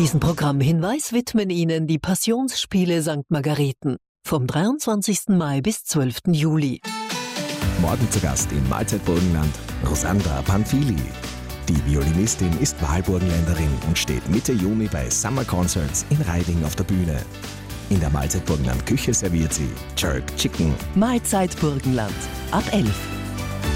Diesen Programmhinweis widmen Ihnen die Passionsspiele St. Margareten vom 23. Mai bis 12. Juli. Morgen zu Gast im Mahlzeit-Burgenland Rosandra Panfili. Die Violinistin ist Wahlburgenländerin und steht Mitte Juni bei Summer Concerts in Reiding auf der Bühne. In der Mahlzeit-Burgenland Küche serviert sie Jerk Chicken. Mahlzeit Burgenland ab 11.